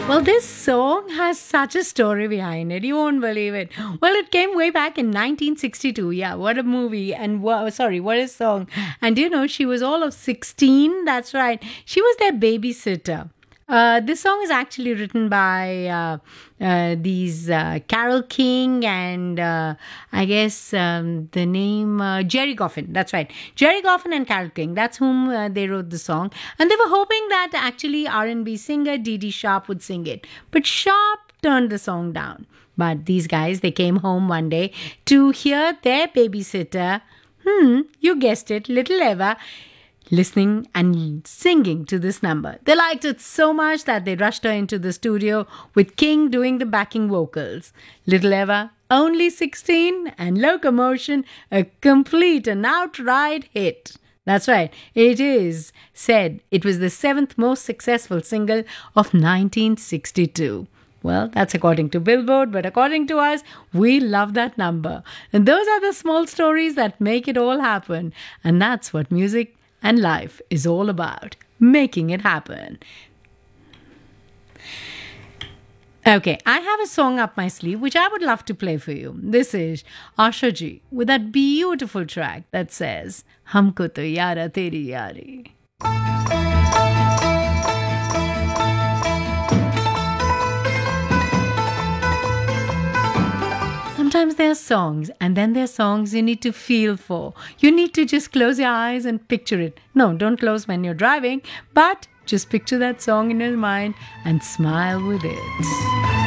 Well, this song has such a story behind it. You won't believe it. Well, it came way back in 1962. Yeah, what a movie. And what a song. And she was all of 16. That's right. She was their babysitter. This song is actually written by these Carol King and I guess the name Jerry Goffin. That's right, Jerry Goffin and Carol King. That's whom they wrote the song, and they were hoping that actually R&B singer Dee Dee Sharp would sing it, but Sharp turned the song down. But these guys, they came home one day to hear their babysitter. You guessed it, Little Eva, listening and singing to this number. They liked it so much that they rushed her into the studio with King doing the backing vocals. Little Eva, only 16, and Locomotion, a complete and outright hit. That's right, it is said it was the 7th most successful single of 1962. Well, that's according to Billboard, but according to us, we love that number. And those are the small stories that make it all happen. And that's what music and life is all about, making it happen. Okay, I have a song up my sleeve which I would love to play for you. This is Asha Ji with that beautiful track that says, Humko to yara teri yari. Sometimes there are songs, and then there are songs you need to feel for. You need to just close your eyes and picture it. No, don't close when you're driving, but just picture that song in your mind and smile with it.